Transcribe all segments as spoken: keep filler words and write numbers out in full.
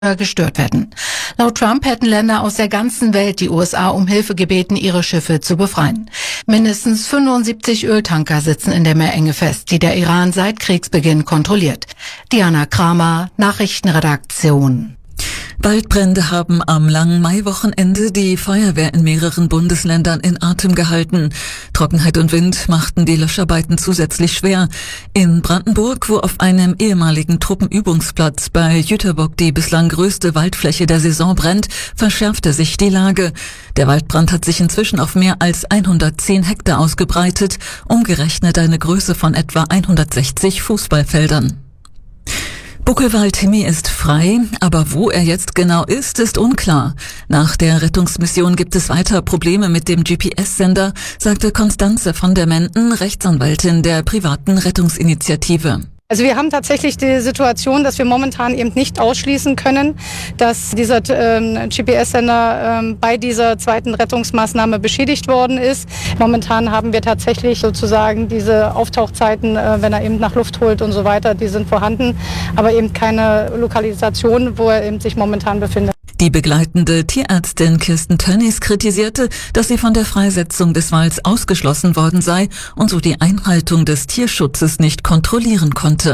gestört werden. Laut Trump hätten Länder aus der ganzen Welt die U S A um Hilfe gebeten, ihre Schiffe zu befreien. Mindestens fünfundsiebzig Öltanker sitzen in der Meerenge fest, die der Iran seit Kriegsbeginn kontrolliert. Diana Kramer, Nachrichtenredaktion. Waldbrände haben am langen Maiwochenende die Feuerwehr in mehreren Bundesländern in Atem gehalten. Trockenheit und Wind machten die Löscharbeiten zusätzlich schwer. In Brandenburg, wo auf einem ehemaligen Truppenübungsplatz bei Jüterbock die bislang größte Waldfläche der Saison brennt, verschärfte sich die Lage. Der Waldbrand hat sich inzwischen auf mehr als hundertzehn Hektar ausgebreitet, umgerechnet eine Größe von etwa hundertsechzig Fußballfeldern. Buckelwald-Himmi ist frei, aber wo er jetzt genau ist, ist unklar. Nach der Rettungsmission gibt es weiter Probleme mit dem G P S-Sender, sagte Constanze von der Menden, Rechtsanwältin der privaten Rettungsinitiative. Also wir haben tatsächlich die Situation, dass wir momentan eben nicht ausschließen können, dass dieser ähm, G P S-Sender ähm, bei dieser zweiten Rettungsmaßnahme beschädigt worden ist. Momentan haben wir tatsächlich sozusagen diese Auftauchzeiten, äh, wenn er eben nach Luft holt und so weiter, die sind vorhanden, aber eben keine Lokalisation, wo er eben sich momentan befindet. Die begleitende Tierärztin Kirsten Tönnies kritisierte, dass sie von der Freisetzung des Walds ausgeschlossen worden sei und so die Einhaltung des Tierschutzes nicht kontrollieren konnte.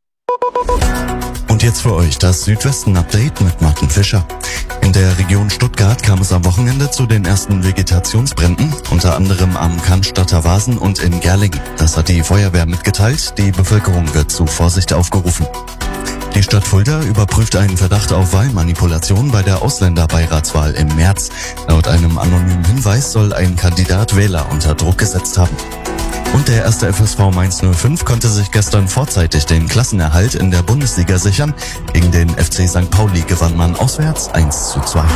Und jetzt für euch das Südwesten-Update mit Martin Fischer. In der Region Stuttgart kam es am Wochenende zu den ersten Vegetationsbränden, unter anderem am Cannstatter Wasen und in Gerlingen. Das hat die Feuerwehr mitgeteilt, die Bevölkerung wird zu Vorsicht aufgerufen. Die Stadt Fulda überprüft einen Verdacht auf Wahlmanipulation bei der Ausländerbeiratswahl im März. Laut einem anonymen Hinweis soll ein Kandidat Wähler unter Druck gesetzt haben. Und der erste F S V Mainz null fünf konnte sich gestern vorzeitig den Klassenerhalt in der Bundesliga sichern. Gegen den F C Sankt Pauli gewann man auswärts eins zu zwei.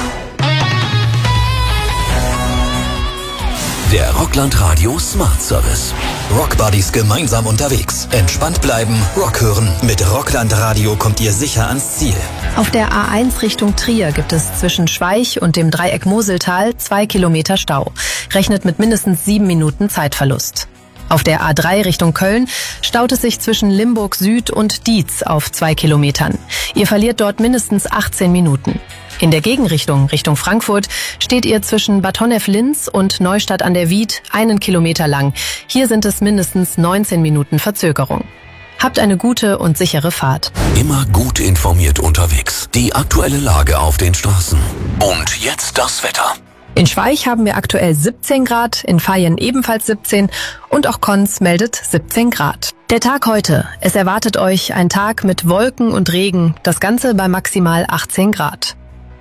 Der Rockland Radio Smart Service. Rockbuddies gemeinsam unterwegs. Entspannt bleiben, Rock hören. Mit Rockland Radio kommt ihr sicher ans Ziel. Auf der A eins Richtung Trier gibt es zwischen Schweich und dem Dreieck Moseltal zwei Kilometer Stau. Rechnet mit mindestens sieben Minuten Zeitverlust. Auf der A drei Richtung Köln staut es sich zwischen Limburg Süd und Dietz auf zwei Kilometern. Ihr verliert dort mindestens achtzehn Minuten. In der Gegenrichtung, Richtung Frankfurt, steht ihr zwischen Bad Honnef-Linz und Neustadt an der Wied einen Kilometer lang. Hier sind es mindestens neunzehn Minuten Verzögerung. Habt eine gute und sichere Fahrt. Immer gut informiert unterwegs. Die aktuelle Lage auf den Straßen. Und jetzt das Wetter. In Schweich haben wir aktuell siebzehn Grad, in Vaihingen ebenfalls siebzehn und auch Konz meldet siebzehn Grad. Der Tag heute. Es erwartet euch ein Tag mit Wolken und Regen, das Ganze bei maximal achtzehn Grad.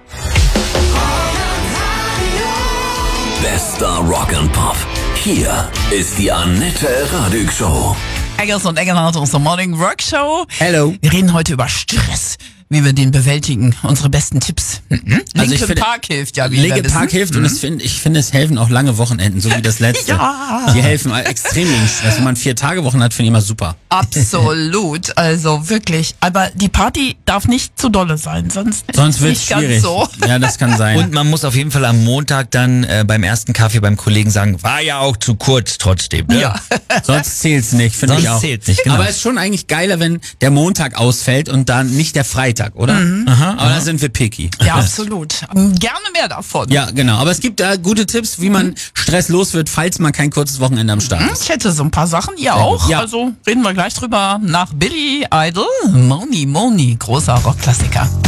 Bester Rock and Pop. Hier ist die Annette Radig Show. Eggers und Eggenhardt, unsere Morning Rock Show. Hello. Wir reden heute über Stress, wie wir den bewältigen. Unsere besten Tipps. Mhm. Also Linke finde, Park hilft ja, wie Linke wir wissen. Park hilft mhm. und es find, ich finde, es helfen auch lange Wochenenden, so wie das letzte. Ja. Die helfen extrem gegen Stress. Wenn man vier Tage Wochen hat, finde ich immer super. Absolut, also wirklich. Aber die Party darf nicht zu dolle sein, sonst, sonst wird es nicht schwierig. Ganz so. Ja, das kann sein. Und man muss auf jeden Fall am Montag dann äh, beim ersten Kaffee beim Kollegen sagen, war ja auch zu kurz trotzdem. Ne? Ja. Sonst zählt's nicht, finde ich auch. Sonst zählt's nicht, genau. Aber es ist schon eigentlich geiler, wenn der Montag ausfällt und dann nicht der Freitag, oder? Mhm. Aha, aber da sind wir picky. Ja, absolut. Gerne mehr davon. Ja, genau. Aber es gibt da gute Tipps, wie man Stress los wird, falls man kein kurzes Wochenende am Start ist. Ich hätte so ein paar Sachen, ihr auch. Ja. Also reden wir gleich drüber nach Billy Idol. Moni Moni, großer Rockklassiker.